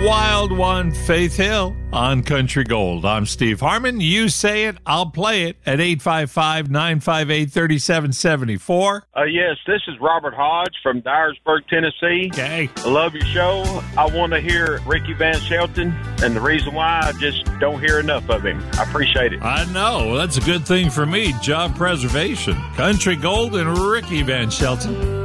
Wild One, Faith Hill on Country Gold. I'm Steve Harmon. You say it, I'll play it at 855-958-3774. Yes, this is Robert Hodge from Dyersburg, Tennessee. Okay. I love your show. I want to hear Ricky Van Shelton, and the reason why I just don't hear enough of him. I appreciate it. I know. That's a good thing for me. Job preservation. Country Gold and Ricky Van Shelton.